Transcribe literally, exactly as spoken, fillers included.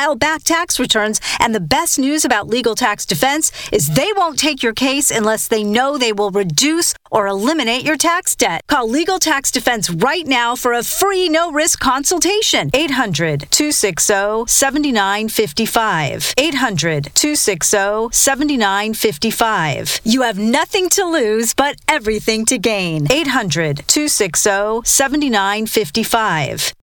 file back tax returns, and the best news about Legal Tax Defense is they won't take your case unless they know they will reduce or eliminate your tax debt. Call Legal Tax Defense right now for a free no-risk consultation. eight hundred, two six zero, seven nine five five. eight hundred, two six zero, seven nine five five. You have nothing to lose but everything to gain. eight hundred, two six zero, seven nine five five.